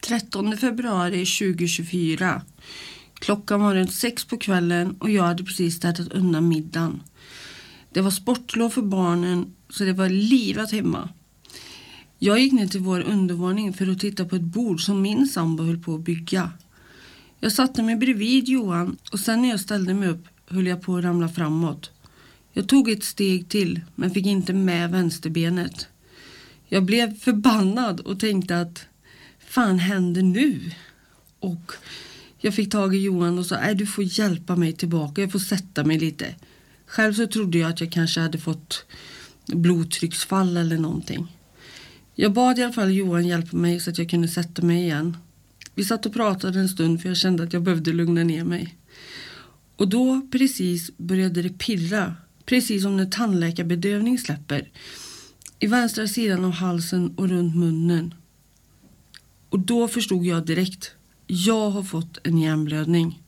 13 februari 2024. Klockan var runt 6 på kvällen och jag hade precis ätit undan middagen. Det var sportlov för barnen så det var livat hemma. Jag gick ner till vår undervåning för att titta på ett bord som min sambo höll på att bygga. Jag satte mig bredvid Johan och sen när jag ställde mig upp höll jag på att ramla framåt. Jag tog ett steg till men fick inte med vänsterbenet. Jag blev förbannad och tänkte att fan händer nu? Och jag fick tag i Johan och sa du får hjälpa mig tillbaka, jag får sätta mig lite. Själv så trodde jag att jag kanske hade fått blodtrycksfall eller någonting. Jag bad i alla fall Johan hjälpa mig så att jag kunde sätta mig igen. Vi satt och pratade en stund för jag kände att jag behövde lugna ner mig. Och då precis började det pirra, precis som när tandläkarbedövning släpper. I vänstra sidan av halsen och runt munnen. Och då förstod jag direkt, jag har fått en hjärnblödning.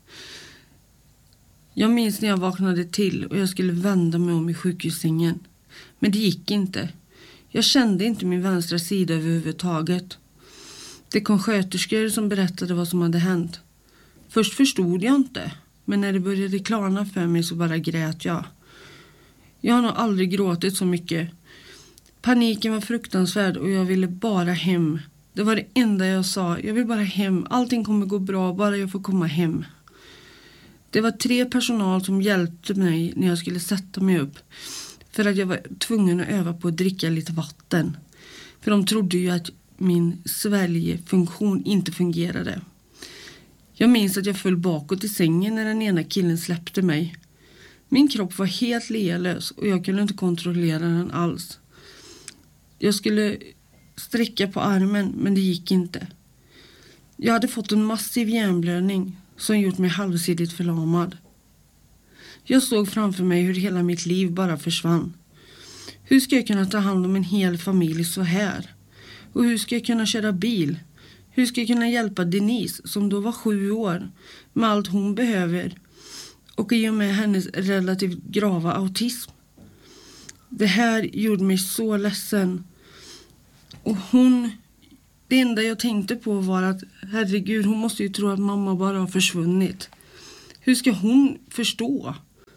Jag minns när jag vaknade till och jag skulle vända mig om i sjukhussängen. Men det gick inte. Jag kände inte min vänstra sida överhuvudtaget. Det kom sköterskor som berättade vad som hade hänt. Först förstod jag inte, men när det började klarna för mig så bara grät jag. Jag har nog aldrig gråtit så mycket. Paniken var fruktansvärd och jag ville bara hem. Det var det enda jag sa, jag vill bara hem. Allting kommer gå bra, bara jag får komma hem. Det var 3 personal som hjälpte mig när jag skulle sätta mig upp. För att jag var tvungen att öva på att dricka lite vatten. För de trodde ju att min sväljefunktion inte fungerade. Jag minns att jag föll bakåt i sängen när den ena killen släppte mig. Min kropp var helt lealös och jag kunde inte kontrollera den alls. Jag skulle sträcka på armen men det gick inte. Jag hade fått en massiv hjärnblödning som gjort mig halvsidigt förlamad. Jag såg framför mig hur hela mitt liv bara försvann. Hur ska jag kunna ta hand om en hel familj så här? Och hur ska jag kunna köra bil? Hur ska jag kunna hjälpa Denise som då var 7 år med allt hon behöver? Och i och med hennes relativt grava autism. Det här gjorde mig så ledsen. Och det enda jag tänkte på var att herregud, hon måste ju tro att mamma bara har försvunnit. Hur ska hon förstå?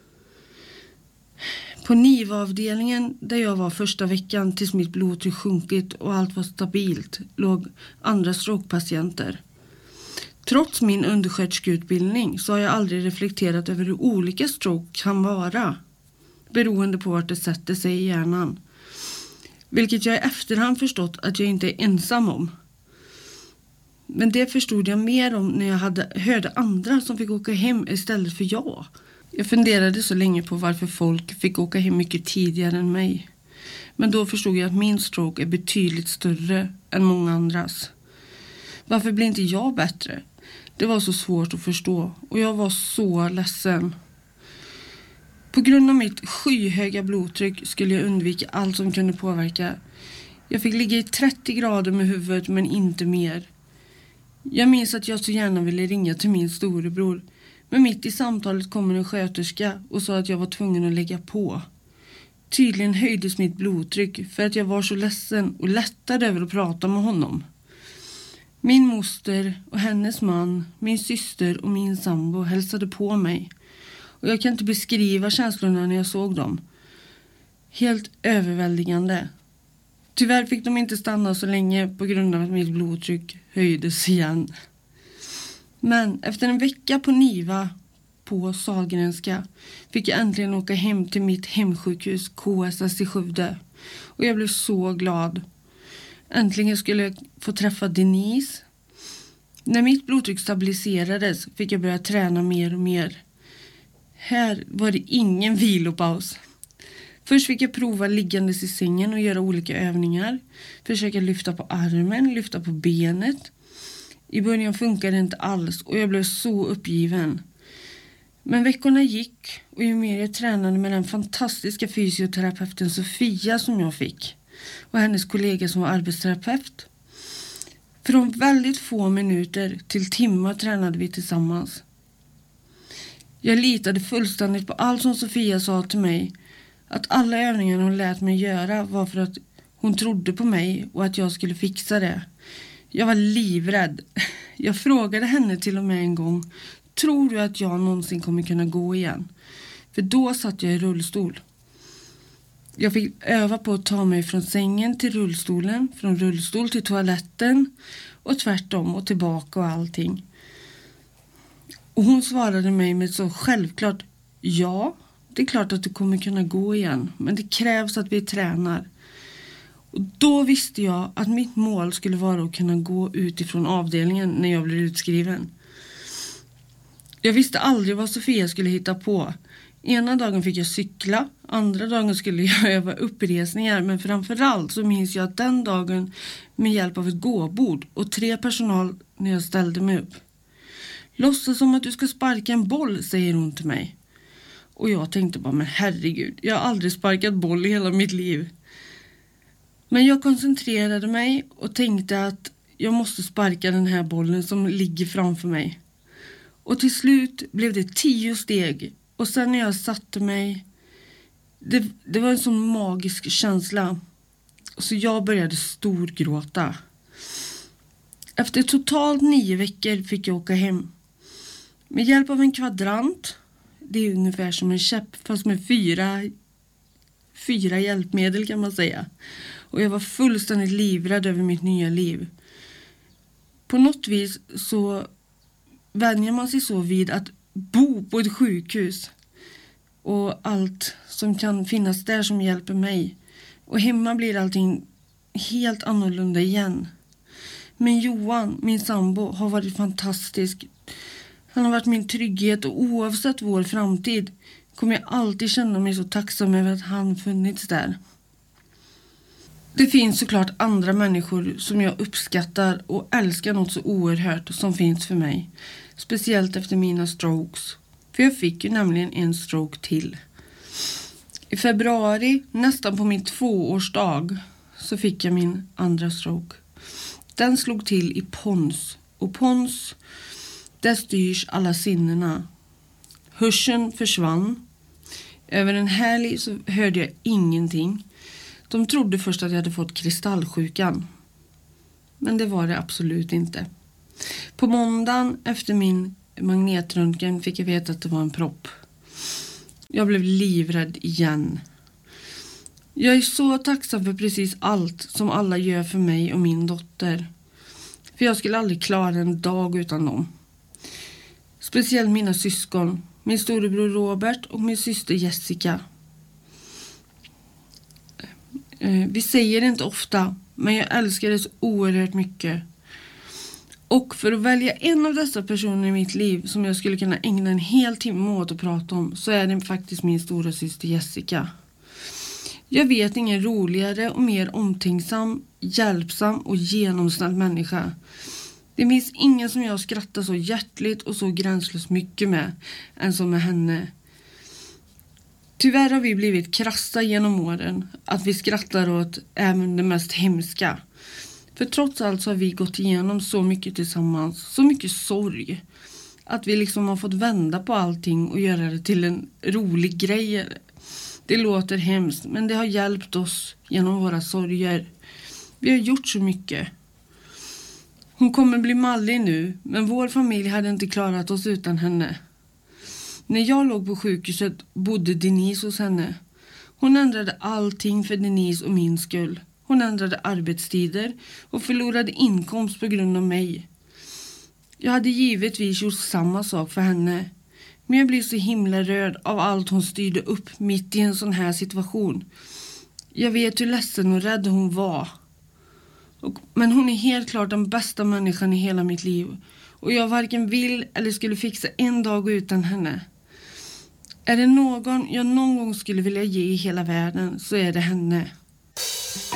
På NIVA-avdelningen där jag var första veckan tills mitt blodtryck sjunkit och allt var stabilt låg andra strokepatienter. Trots min undersköterskeutbildning så har jag aldrig reflekterat över hur olika stroke kan vara. Beroende på vart det sätter sig i hjärnan. Vilket jag i efterhand förstått att jag inte är ensam om. Men det förstod jag mer om när jag hörde andra som fick åka hem istället för jag. Jag funderade så länge på varför folk fick åka hem mycket tidigare än mig. Men då förstod jag att min stroke är betydligt större än många andras. Varför blir inte jag bättre? Det var så svårt att förstå och jag var så ledsen. På grund av mitt skyhöga blodtryck skulle jag undvika allt som kunde påverka. Jag fick ligga i 30 grader med huvudet men inte mer. Jag minns att jag så gärna ville ringa till min storebror. Men mitt i samtalet kom en sköterska och sa att jag var tvungen att lägga på. Tydligen höjdes mitt blodtryck för att jag var så ledsen och lättad över att prata med honom. Min moster och hennes man, min syster och min sambo hälsade på mig. Och jag kan inte beskriva känslorna när jag såg dem. Helt överväldigande. Tyvärr fick de inte stanna så länge på grund av att mitt blodtryck höjdes igen. Men efter en vecka på NIVA på Sahlgrenska fick jag äntligen åka hem till mitt hemsjukhus KSS i Skövde. Och jag blev så glad. Äntligen skulle jag få träffa Denise. När mitt blodtryck stabiliserades fick jag börja träna mer och mer. Här var det ingen vilopaus. Först fick jag prova liggandes i sängen och göra olika övningar. Försöka lyfta på armen, lyfta på benet. I början funkade det inte alls och jag blev så uppgiven. Men veckorna gick och ju mer jag tränade med den fantastiska fysioterapeuten Sofia som jag fick. Och hennes kollega som var arbetsterapeut. Från väldigt få minuter till timmar tränade vi tillsammans. Jag litade fullständigt på allt som Sofia sa till mig. Att alla övningar hon lät mig göra var för att hon trodde på mig och att jag skulle fixa det. Jag var livrädd. Jag frågade henne till och med en gång: tror du att jag någonsin kommer kunna gå igen? För då satt jag i rullstol. Jag fick öva på att ta mig från sängen till rullstolen, från rullstol till toaletten och tvärtom och tillbaka och allting. Och hon svarade mig med så självklart: ja, det är klart att du kommer kunna gå igen, men det krävs att vi tränar. Och då visste jag att mitt mål skulle vara att kunna gå utifrån avdelningen när jag blir utskriven. Jag visste aldrig vad Sofia skulle hitta på. Ena dagen fick jag cykla, andra dagen skulle jag öva uppresningar, men framförallt så minns jag att den dagen med hjälp av ett gåbord och 3 personal när jag ställde mig upp. Låtsas som att du ska sparka en boll, säger hon till mig. Och jag tänkte bara, men herregud, jag har aldrig sparkat boll i hela mitt liv. Men jag koncentrerade mig och tänkte att jag måste sparka den här bollen som ligger framför mig. Och till slut blev det 10 steg. Och sen när jag satte mig, det var en sån magisk känsla. Så jag började storgråta. Efter totalt 9 veckor fick jag åka hem. Med hjälp av en kvadrant, det är ungefär som en käpp fast med 4 hjälpmedel kan man säga. Och jag var fullständigt livrädd över mitt nya liv. På något vis så vänjer man sig så vid att bo på ett sjukhus. Och allt som kan finnas där som hjälper mig. Och hemma blir allting helt annorlunda igen. Men Johan, min sambo, har varit fantastisk. Han har varit min trygghet och oavsett vår framtid kommer jag alltid känna mig så tacksam över att han funnits där. Det finns såklart andra människor som jag uppskattar och älskar något så oerhört som finns för mig. Speciellt efter mina strokes. För jag fick ju nämligen en stroke till. I februari, nästan på min 2-årsdag, så fick jag min andra stroke. Den slog till i pons. Och pons, där styrs alla sinnena. Hörseln försvann. Över en helg så hörde jag ingenting. De trodde först att jag hade fått kristallsjukan. Men det var det absolut inte. På måndagen efter min magnetröntgen fick jag veta att det var en propp. Jag blev livrädd igen. Jag är så tacksam för precis allt som alla gör för mig och min dotter. För jag skulle aldrig klara en dag utan dem. Speciellt mina syskon. Min storebror Robert och min syster Jessica. Vi säger det inte ofta, men jag älskar det så oerhört mycket. Och för att välja en av dessa personer i mitt liv som jag skulle kunna ägna en hel timme åt att prata om, så är det faktiskt min stora syster Jessica. Jag vet ingen roligare och mer omtänksam, hjälpsam och genomsnäll människa. Det finns ingen som jag skrattar så hjärtligt och så gränslöst mycket med än som med henne. Tyvärr har vi blivit krassa genom åren, att vi skrattar åt även det mest hemska. För trots allt så har vi gått igenom så mycket tillsammans, så mycket sorg. Att vi liksom har fått vända på allting och göra det till en rolig grej. Det låter hemskt, men det har hjälpt oss genom våra sorger. Vi har gjort så mycket. Hon kommer bli mallig nu, men vår familj hade inte klarat oss utan henne. När jag låg på sjukhuset bodde Denise hos henne. Hon ändrade allting för Denise och min skull. Hon ändrade arbetstider och förlorade inkomst på grund av mig. Jag hade givetvis gjort samma sak för henne. Men jag blev så himla rörd av allt hon styrde upp mitt i en sån här situation. Jag vet hur ledsen och rädd hon var. Men hon är helt klart den bästa människan i hela mitt liv. Och jag varken vill eller skulle fixa en dag utan henne. Är det någon jag någon gång skulle vilja ge i hela världen så är det henne.